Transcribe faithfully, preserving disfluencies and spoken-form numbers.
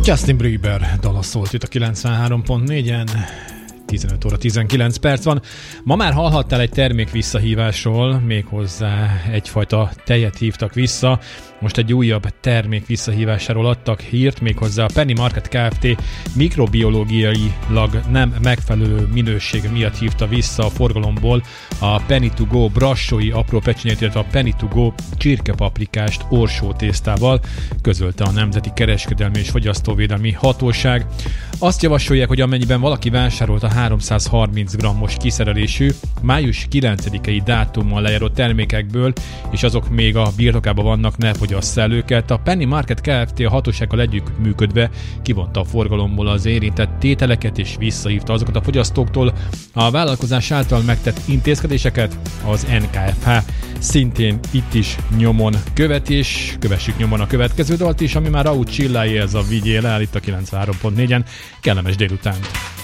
Justin Bieber dala szólt itt a kilencvenhárom pont négyen, tizenöt óra tizenkilenc perc van. Ma már hallhattál egy termék visszahívásról, méghozzá egyfajta tejet hívtak vissza. Most egy újabb termék visszahívásáról adtak hírt, méghozzá a Penny Market Kft. Mikrobiológiailag nem megfelelő minősége miatt hívta vissza a forgalomból a Penny to Go brassói apró pecsenyét, illetve a Penny to Go csirkepaprikást orsó tésztával, közölte a Nemzeti Kereskedelmi és Fogyasztóvédelmi Hatóság. Azt javasolják, hogy amennyiben valaki vásárolt a háromszázharminc grammos kiszerelésű, május kilencedikei dátummal lejáró termékekből, és azok még a birtokában vannak, ne fogyassza el őket. A Penny Market Kft. A hatósággal együtt működve kivonta a forgalomból az érintett tételeket, és visszahívta azokat a fogyasztóktól. A vállalkozás által megtett intézkedéseket az en ká ef há szintén itt is nyomon követ, és kövessük nyomon a következő dalt is, ami már Raúl Csilláé, ez a Vigyél el itt a kilencvenhárom pont négyen. Kellemes délutánt!